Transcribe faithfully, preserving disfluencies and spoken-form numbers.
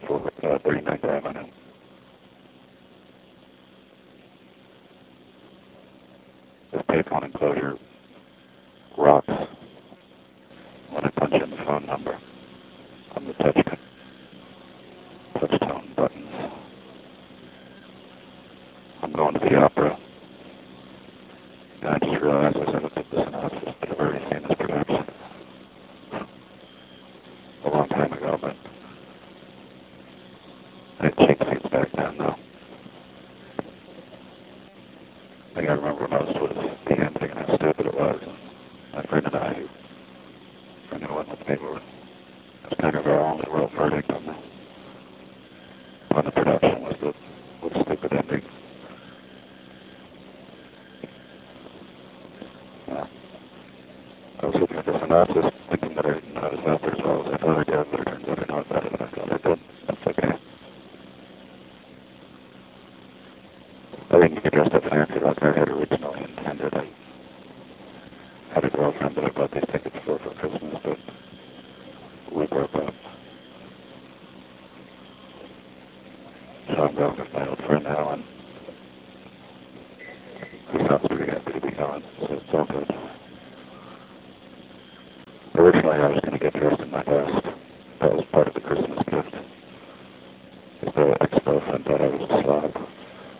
for uh, thirty-ninth Avenue. This payphone enclosure rocks when I punch in the phone number on the touch touch tone buttons. I'm going to the opera, and I just realized as I looked at the synopsis that I've already seen this production a long time ago, but it cheap seats back then, though. I think I remember when I was towards the end thinking how stupid it was. My friend and I, who knew what with me, were, it was kind of our only real verdict on the, on the production was the, was the stupid ending. Yeah. I was looking at the synopsis thinking that I didn't know it was out there as well as I thought I did, but it turns out I know about it and I thought I did. That's okay. I didn't get dressed up fancy like I had originally intended. I had a girlfriend that I bought these tickets for for Christmas, but we broke up. So I'm going with my old friend Alan, who sounds pretty happy to be gone, so it's all good. Originally I was going to get dressed in my best. That was part of the Christmas gift. His uh, ex-girlfriend thought I was a slob.